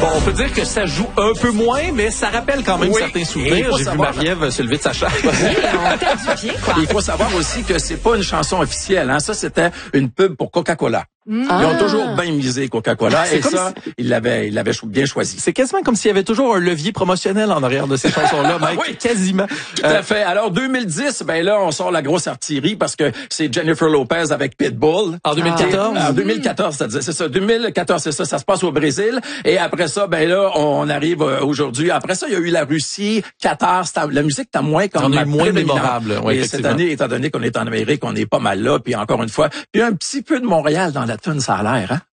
Bon, on peut dire que ça joue un peu moins, mais ça rappelle quand même certains souvenirs. J'ai vu Marie-Ève se lever de sa chaise. On tape du pied, quoi. Il faut savoir aussi que c'est pas une chanson officielle. Hein. Ça, c'était une pub pour Coca-Cola. Ils ont toujours bien misé Coca-Cola et ça, ils l'avaient bien choisi. C'est quasiment comme s'il y avait toujours un levier promotionnel en arrière de ces chansons-là, Mike. Oui, quasiment. Tout à fait. Alors 2010, ben là, on sort la grosse artillerie parce que c'est Jennifer Lopez avec Pitbull. En 2014? En 2014, c'est ça. 2014, c'est ça. Ça se passe au Brésil. Et après ça, ben là, on arrive aujourd'hui. Après ça, il y a eu la Russie, Qatar. La musique était moins comme moins mémorable. Oui, et cette année, étant donné qu'on est en Amérique, on est pas mal là. Puis encore une fois, puis un petit peu de Montréal dans la tune, ça a l'air, hein?